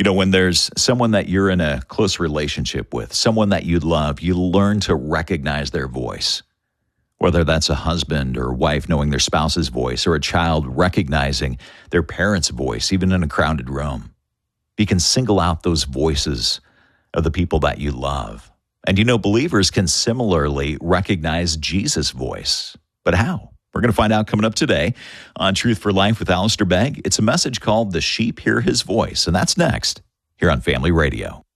When there's someone that you're in a close relationship with, someone that you love, you learn to recognize their voice. Whether that's a husband or wife knowing their spouse's voice, or a child recognizing their parent's voice, even in a crowded room. You can single out those voices of the people that you love. And believers can similarly recognize Jesus' voice. But how? We're going to find out coming up today on Truth for Life with Alistair Begg. It's a message called The Sheep Hear His Voice, and that's next here on Family Radio.